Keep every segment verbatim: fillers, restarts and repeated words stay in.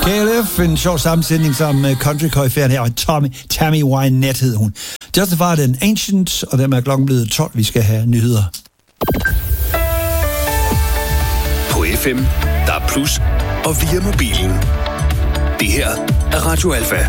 K L F, en sjov sammensætning sammen med country-koryfæren her, og Tommy, Tammy Wynette hed hun. Justified and Ancient, og dem er klokken blevet tolv, vi skal have nyheder. På F M, der er plus, og via mobilen. Det her er Radio Alfa.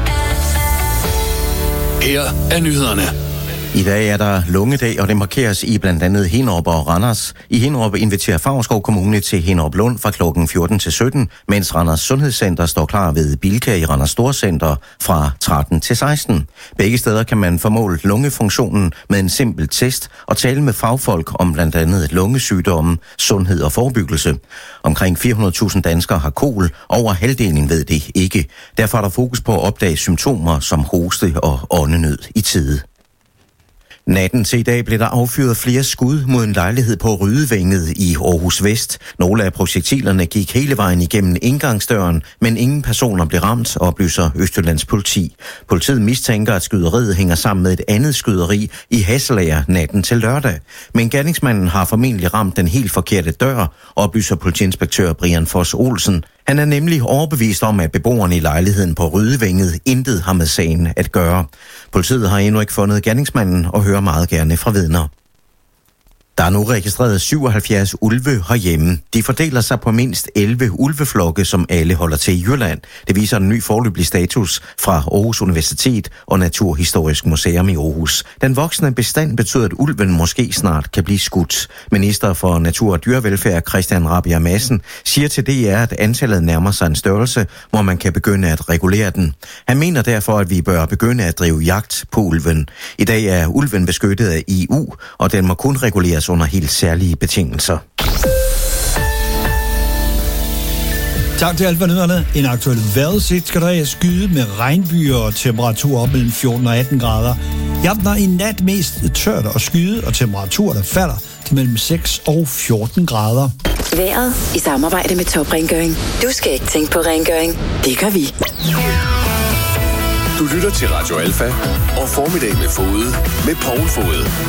Her er nyhederne. I dag er der lungedag, og det markeres i blandt andet Hinnerup og Randers. I Hinnerup inviterer Favrskov Kommune til Hinnerup Lund fra klokken fjorten til sytten, mens Randers Sundhedscenter står klar ved Bilka i Randers Storcenter fra tretten til seksten. Begge steder kan man formåle lungefunktionen med en simpel test og tale med fagfolk om blandt andet lungesygdomme, sundhed og forebyggelse. Omkring fire hundrede tusind danskere har kol, over halvdelen ved det ikke. Derfor er der fokus på at opdage symptomer som hoste og åndenød i tide. Natten til i dag blev der affyret flere skud mod en lejlighed på Rydevænget i Aarhus Vest. Nogle af projektilerne gik hele vejen igennem indgangsdøren, men ingen personer blev ramt, oplyser Østjyllands politi. Politiet mistænker, at skyderiet hænger sammen med et andet skyderi i Hasselager natten til lørdag. Men gerningsmanden har formentlig ramt den helt forkerte dør, oplyser politiinspektør Brian Foss Olsen. Han er nemlig overbevist om, at beboerne i lejligheden på Rydevænget intet har med sagen at gøre. Politiet har endnu ikke fundet gerningsmanden og hører meget gerne fra vidner. Der er nu registreret syvoghalvfjerds ulve herhjemme. De fordeler sig på mindst elleve ulveflokke, som alle holder til i Jylland. Det viser en ny foreløbig status fra Aarhus Universitet og Naturhistorisk Museum i Aarhus. Den voksne bestand betyder, at ulven måske snart kan blive skudt. Minister for Natur og Dyrevelfærd Christian Rabjerg Madsen siger til D R, at antallet nærmer sig en størrelse, hvor man kan begynde at regulere den. Han mener derfor, at vi bør begynde at drive jagt på ulven. I dag er ulven beskyttet af E U, og den må kun reguleres under helt særlige betingelser. Tak til Alfa Nyhederne. En aktuel vejrudsigt skal der skyde med regnbyer og temperatur op mellem fjorten og atten grader. I aften er i nat mest tørt og skyde, og temperaturer der falder til mellem seks og fjorten grader. Vejret i samarbejde med Top Rengøring. Du skal ikke tænke på rengøring. Det gør vi. Du lytter til Radio Alfa og Formiddag med Fode med Poul Fode.